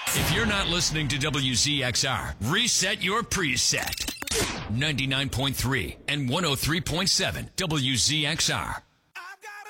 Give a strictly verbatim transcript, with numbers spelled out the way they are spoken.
If you're not listening to W Z X R, reset your preset. ninety-nine point three and one oh three point seven W Z X R.